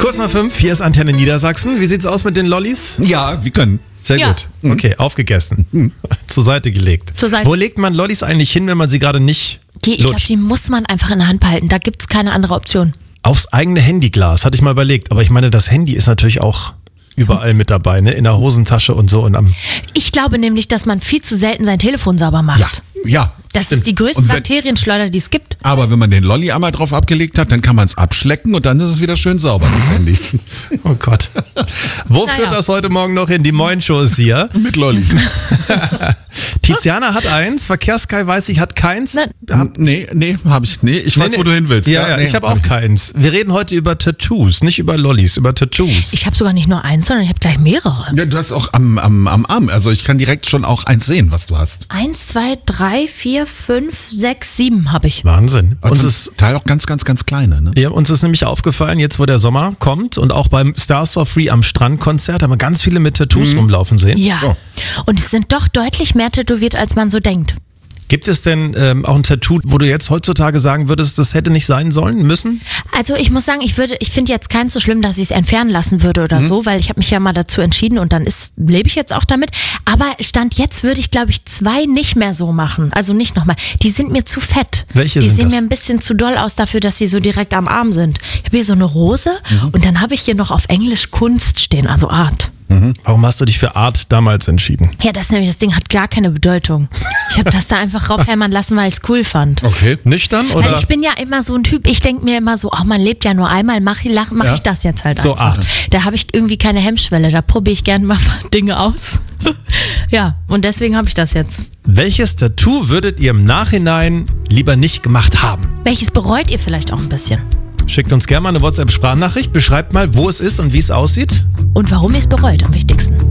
Kurz nach 5, hier ist Antenne Niedersachsen. Wie sieht's aus mit den Lollis? Ja, wir können. Sehr gut. Okay, aufgegessen. Zur Seite gelegt. Zur Seite. Wo legt man Lollis eigentlich hin, wenn man sie gerade nicht Ich glaube, lutscht? die muss man einfach in der Hand behalten. Da gibt's keine andere Option. Aufs eigene Handyglas, hatte ich mal überlegt. Aber ich meine, das Handy ist natürlich auch überall mit dabei, ne? In der Hosentasche und so. Und Ich glaube nämlich, dass man viel zu selten sein Telefon sauber macht. Ja. Das stimmt. ist die größte Und wenn- Bakterienschleuder, die es gibt. Aber wenn man den Lolli einmal drauf abgelegt hat, dann kann man es abschlecken und dann ist es wieder schön sauber, das Handy. oh Gott. Wo führt das heute Morgen noch hin? Die Moin-Show ist hier. Mit Lolli. Tiziana hat eins, Verkehrssky weiß ich, hat keins. Nein. Nee, habe ich. Nee, ich weiß, wo du hin willst. Ja, Nee, ich habe auch keins. Wir reden heute über Tattoos, nicht über Lollis, über Tattoos. Ich habe sogar nicht nur eins, sondern ich habe gleich mehrere. Ja, du hast auch am Arm. Also ich kann direkt schon auch eins sehen, was du hast. 1, 2, 3, 4, 5, 6, 7 habe ich. Wahnsinn. Also Uns zum ist, Teil auch ganz, ganz, ganz kleine. Ne? ja, uns ist nämlich aufgefallen, jetzt wo der Sommer kommt und auch beim Stars for Free am Strandkonzert haben wir ganz viele mit Tattoos rumlaufen sehen. Ja. Oh. Und es sind doch deutlich mehr tätowiert, als man so denkt. Gibt es denn auch ein Tattoo, wo du jetzt heutzutage sagen würdest, das hätte nicht sein sollen, müssen? Also ich muss sagen, ich finde jetzt keins so schlimm, dass ich es entfernen lassen würde oder so, weil ich habe mich ja mal dazu entschieden und dann lebe ich jetzt auch damit. Aber Stand jetzt würde ich, glaube ich, 2 nicht mehr so machen. Also nicht nochmal. Die sind mir zu fett. Welche die sind sehen das? mir ein bisschen zu doll aus dafür, dass sie so direkt am Arm sind. Ich habe hier so eine Rose und dann habe ich hier noch auf Englisch Kunst stehen, also Art. Warum hast du dich für Art damals entschieden? Ja, das Ding hat gar keine Bedeutung. Ich habe das da einfach raufhämmern lassen, weil ich es cool fand. Okay. Nüchtern Weil oder? ich bin ja immer so ein Typ, ich denke mir immer so, man lebt ja nur einmal, mach ich das jetzt halt So einfach. Art. Da habe ich irgendwie keine Hemmschwelle, da probiere ich gerne mal Dinge aus. Ja, und deswegen habe ich das jetzt. Welches Tattoo würdet ihr im Nachhinein lieber nicht gemacht haben? Welches bereut ihr vielleicht auch ein bisschen? Schickt uns gerne mal eine WhatsApp-Sprachnachricht, beschreibt mal, wo es ist und wie es aussieht. Und warum ihr es bereut, am wichtigsten.